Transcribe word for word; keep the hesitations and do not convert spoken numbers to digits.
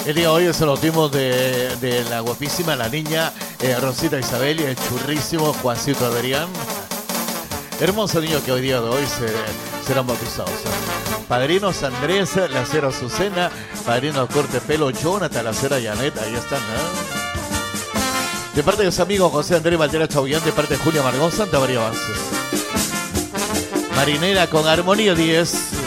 El día de hoy es el bautismo de, de la guapísima, la niña eh, Rosita Isabel y el churrísimo Juancito Adrián. Hermoso niño que hoy día de hoy se, serán bautizados. Padrinos Andrés, la cera Azucena, padrino corte pelo Jonathan, la cera Janet, ahí están, ¿eh? De parte de su amigo José Andrés Valtera Chaullán, de parte de Julia Margón, Santa María Avances. Marinera con Armonía diez.